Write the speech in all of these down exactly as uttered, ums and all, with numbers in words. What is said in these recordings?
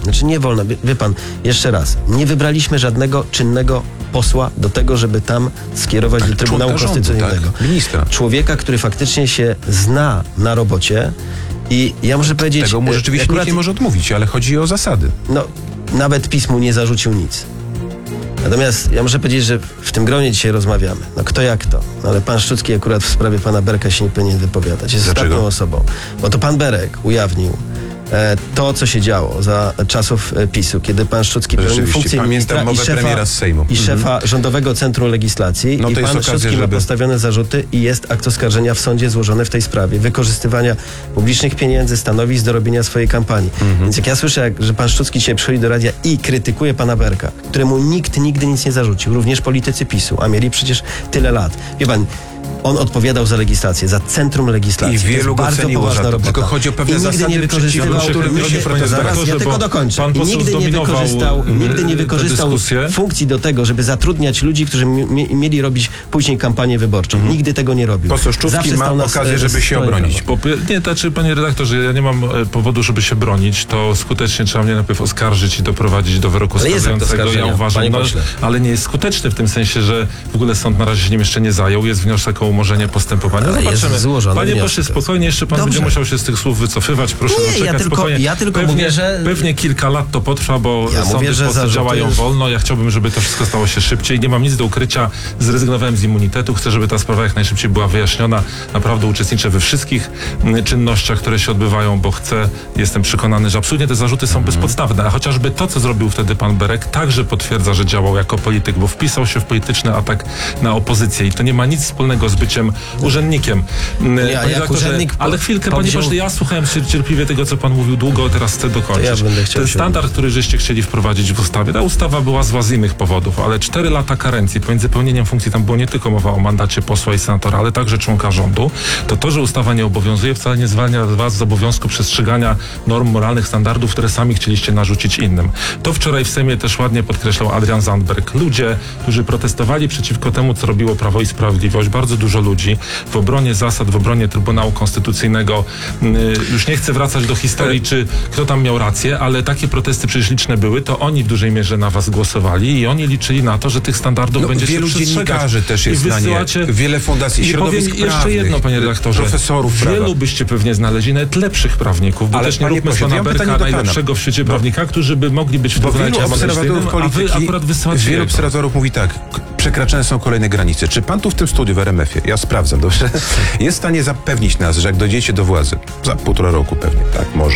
Znaczy nie wolno, wie, wie pan, jeszcze raz, nie wybraliśmy żadnego czynnego posła do tego, żeby tam skierować Tak, do Trybunału członka rządu, Konstytucyjnego. tak, ministra. Człowieka, który faktycznie się zna na robocie i ja muszę powiedzieć... Tego mu rzeczywiście akurat, nikt nie może odmówić, ale chodzi o zasady. No, nawet PiS mu nie zarzucił nic. Natomiast ja muszę powiedzieć, że w tym gronie dzisiaj rozmawiamy. No kto jak to? No, ale pan Szczucki akurat w sprawie pana Berka się nie powinien wypowiadać. Jest Dlaczego? ostatnią osobą. Bo to pan Berek ujawnił e, to, co się działo za czasów e, PiSu, kiedy pan Szczucki pełnił Rzeczywiście, funkcję pamiętam ministra i mowę szefa, premiera z Sejmu. i szefa Rządowego Centrum Legislacji. No to I jest pan okazja, Szczucki ma żeby- postawione zarzuty i jest akt oskarżenia w sądzie złożony w tej sprawie. Wykorzystywania publicznych pieniędzy, stanowisk do robienia swojej kampanii. Więc jak ja słyszę, jak, że pan Szczucki dzisiaj przychodzi do radia i krytykuje pana Berka, któremu nikt nigdy nic nie zarzucił, również politycy PiSu, a mieli przecież tyle lat. Wie pan, on odpowiadał za legislację, za Centrum Legislacji. I To jest wielu go bardzo ceniło za poważna to. robota. Tylko chodzi o pewne I nigdy zasady, nie wykorzystywał... przeciwko którym nigdy- ludzie protestować. Zaraz, ja tylko dokończę. Pan I poseł nigdy nie zdominował, wykorzystał, y, nigdy nie tę wykorzystał dyskusję. funkcji do tego, żeby zatrudniać ludzi, którzy mi, mi, mieli robić później kampanię wyborczą. Nigdy tego nie robił. Poseł Szczucki Zawsze ma stał na okazję, s- żeby się stronie obronić. prawa. Po, nie, znaczy, panie redaktorze, ja nie mam e, powodu, żeby się bronić. To skutecznie trzeba mnie najpierw oskarżyć i doprowadzić do wyroku Ale jest akt skazującego. oskarżenia, Ja uważam, panie no, pośle. ale nie jest skuteczny w tym sensie, że w ogóle sąd na razie się nim jeszcze nie zajął. Jest wniosek o umorzenie postępowania. Ale jest Zobaczymy. złożony Panie wniosek. pośle, spokojnie, jeszcze pan Dobrze. będzie musiał się z tych słów wycofywać. Proszę Nie, ja zaczekać tylko- spokojnie. ja tylko pewnie, mówię, że- Pewnie kilka lat to potrwa, bo Ja sądy mówię, w że Polsce zarzuty działają już- wolno. Ja chciałbym, żeby to wszystko stało się szybciej. Nie mam nic do ukrycia. Zrezygnowałem z immunitetu. Chcę, żeby ta sprawa jak najszybciej była wyjaśniona. Naprawdę uczestniczę we wszystkich mm, czynnościach, które się odbywają, bo chcę, jestem przekonany, że absolutnie te zarzuty są bezpodstawne. A chociażby to, co zrobił wtedy pan Berek, także potwierdza, że działał jako polityk, bo wpisał się w polityczny atak na opozycję i to nie ma nic wspólnego z byciem urzędnikiem. Mm, Ja, panie jak redaktorze, urzędnik po- ale chwilkę, panie powziął- pośle, ja słuchałem cier- cierpliwie tego, co pan mówił długo, teraz chcę dokończyć. To ja będę chciał Ten się standard, który żeście chcieli wprowadzić w ustawie, ta ustawa była zła z innych powodów, ale cztery lata karencji pomiędzy pełnieniem funkcji, tam było nie tylko mowa o mandacie posła i senatora, ale także członka rządu, to to, że ustawa nie obowiązuje, wcale nie zwalnia was z obowiązku przestrzegania norm moralnych, standardów, które sami chcieliście narzucić innym. To wczoraj w Sejmie też ładnie podkreślał Adrian Zandberg. Ludzie, którzy protestowali przeciwko temu, co robiło Prawo i Sprawiedliwość, bardzo dużo ludzi w obronie zasad, w obronie Trybunału Konstytucyjnego. Yy, już nie chcę wracać do historii, czy kto tam miał rację, ale takie protesty przecież liczne były, to oni w dużej mierze na was głosowali i oni liczyli na to, że tych standardów No, będzie się wielu przestrzegać. dziennikarzy też jest I na nie. wysyłacie... Wiele fundacji, I powiem środowisk jeszcze prawnych, jedno, panie redaktorze. profesorów prawa. Wielu byście pewnie znaleźli, nawet lepszych prawników, bo Ale też nie panie róbmy z pośle, pana ja mam Berka pytanie do pana. najlepszego w świecie prawnika, którzy by mogli być w Bo Trybunale wielu obserwatorów Administracyjnym, a wy polityki, akurat wysyłacie wielu jego. obserwatorów mówi tak, k- przekraczane są kolejne granice. Czy pan tu w tym studiu w R M F ie, ja sprawdzam, dobrze, jest w stanie zapewnić nas, że jak dojdziecie do władzy, za półtora roku pewnie, tak, może,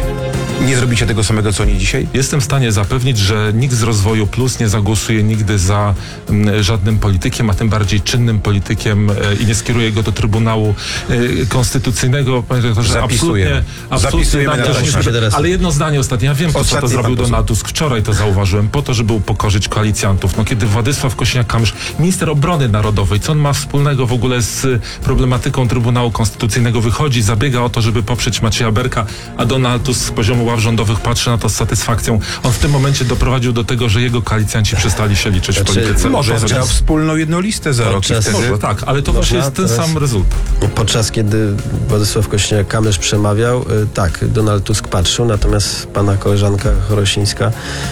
nie zrobicie tego samego, co oni dzisiaj? Jestem w stanie zapewnić, że nikt z Rozwoju Plus nie zagłosuje nigdy za m, żadnym politykiem, a tym bardziej czynnym politykiem e, i nie skieruje go do Trybunału e, Konstytucyjnego. Panie redaktorze, Zapisujemy. absolutnie, absolutnie Zapisujemy nam na też taśmę. nie zbyt- Teraz- Ale jedno zdanie ostatnie. Ja wiem, po co to Ostatni zrobił pan poseł. Donald Tusk. Wczoraj to zauważyłem, po to, żeby upokorzyć koalicjantów. No kiedy Władysław Kosiniak-Kamysz, minister obrony narodowej, co on ma wspólnego w ogóle z y, problematyką Trybunału Konstytucyjnego, wychodzi, zabiega o to, żeby poprzeć Macieja Berka, a Donald Tusk z poziomu ław rządowych patrzy na to z satysfakcją. On w tym momencie doprowadził do tego, że jego koalicjanci przestali się liczyć w Znaczy, polityce. Może podczas- zgrał wspólną jedną listę za rok i podczas- wtedy... Może, tak, ale to właśnie jest ten teraz- sam rezultat. Podczas kiedy Władysław Kośniak-Kamysz przemawiał, y, tak, Donald Tusk patrzył, natomiast pana koleżanka Chorosińska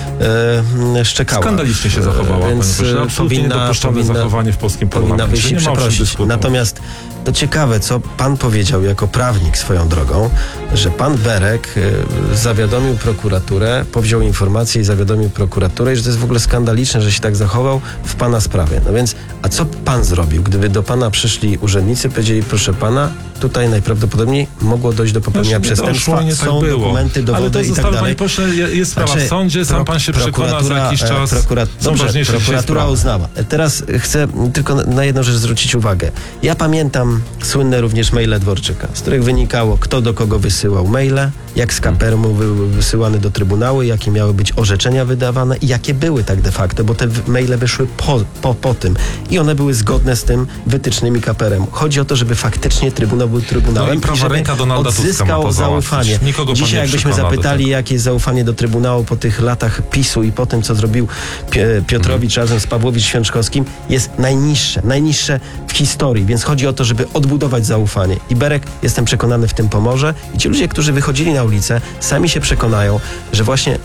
y, szczekała. Skandalicznie się zachowała, Y, Więc panie pośle. y, Absolutnie niedopuszczalne zachowanie w polskim powinna parlamencie. wyjść i Nie ma o czym przeprosić. dyskutować. Natomiast to ciekawe, co pan powiedział jako prawnik swoją drogą, że pan Berek y, zawiadomił prokuraturę, powziął informację i zawiadomił prokuraturę, i że to jest w ogóle skandaliczne, że się tak zachował w pana sprawie. No więc, a co pan zrobił, gdyby do pana przyszli urzędnicy, powiedzieli, proszę pana, tutaj najprawdopodobniej mogło dojść do popełnienia Znaczy, nie przestępstwa, doszło, nie tak są było. dokumenty, dowody Ale to i tak zostały, panie dalej. pośle, je- jest sprawa Znaczy, w sądzie, sam pro- pan się przekona za prokuratura, jakiś e, czas. Prokurat... Są Dobrze, ważniejsze dzisiaj prokuratura sprawy. uznała. Teraz chcę tylko na- na jedną rzecz zwrócić uwagę. Ja pamiętam słynne również maile Dworczyka, z których wynikało, kto do kogo wysyłał maile, jak z Kapermu były wysyłane do Trybunału, jakie miały być orzeczenia wydawane i jakie były tak de facto, bo te w- maile wyszły po, po, po tym i one były zgodne z tym wytycznymi Kaperemu. Chodzi o to, żeby faktycznie Trybunał był Trybunałem No i prawa żeby ręka Donalda Tuska ma odzyskał to załatwić. zaufanie. Nikogo pan Dzisiaj nie jakbyśmy przekona do zapytali, tego. jakie jest zaufanie do Trybunału po tych latach PiSu i po tym, co zrobił Pie- Piotrowicz razem z Pawłowicz-Święczkowskim, jest najniższe, najniższe w historii, więc chodzi o to, żeby odbudować zaufanie. I Berek, jestem przekonany, w tym pomoże. I ci ludzie, którzy wychodzili na ulicę, sami się przekonają, że właśnie